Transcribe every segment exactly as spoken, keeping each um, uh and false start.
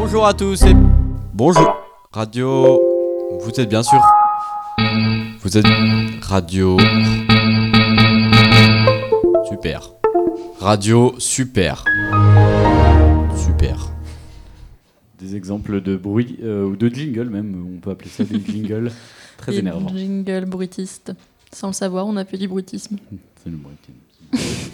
Bonjour à tous et bonjour. Radio, vous êtes bien sûr. Vous êtes radio. Super. Radio super. Super. Des exemples de bruit euh, ou de jingle même, on peut appeler ça des jingles très des énervants. Jingle bruitistes. Sans le savoir, on a fait du bruitisme. C'est le bruitisme.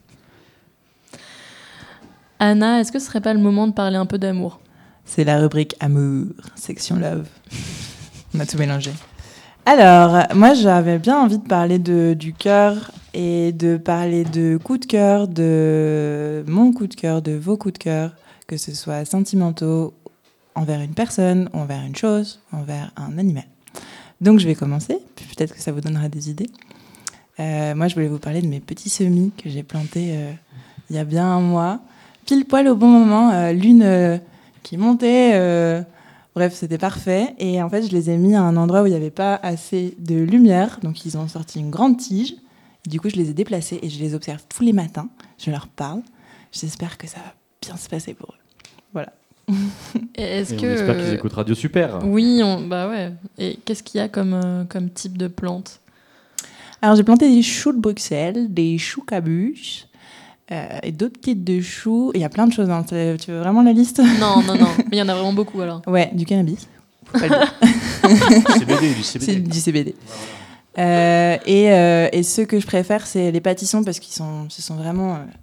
Anna, est-ce que ce serait pas le moment de parler un peu d'amour ? C'est la rubrique amour, section love. On a tout mélangé. Alors, moi j'avais bien envie de parler de, du cœur et de parler de coup de cœur, de mon coup de cœur, de vos coups de cœur, que ce soit sentimentaux envers une personne, envers une chose, envers un animal. Donc je vais commencer, puis peut-être que ça vous donnera des idées. Euh, moi je voulais vous parler de mes petits semis que j'ai plantés euh, il y a bien un mois, pile poil au bon moment, euh, l'une euh, qui montait, euh, bref c'était parfait. Et en fait je les ai mis à un endroit où il n'y avait pas assez de lumière, donc ils ont sorti une grande tige. Et du coup je les ai déplacés et je les observe tous les matins, je leur parle. J'espère que ça va bien se passer pour eux. Voilà. Et est-ce Et que on espère qu'ils écoutent Radio Super. Oui, on... bah ouais. Et qu'est-ce qu'il y a comme, euh, comme type de plante ? Alors j'ai planté des choux de Bruxelles, des choux cabuches euh, et d'autres types de choux. Il y a plein de choses. Hein. Tu veux vraiment la liste ? Non, non, non. Mais il y en a vraiment beaucoup alors. Ouais, du cannabis. Faut pas le dire. Du C B D, du C B D. C'est du C B D. Euh, et, euh, et ceux que je préfère, c'est les pâtissons parce qu'ils sont, ce sont vraiment euh,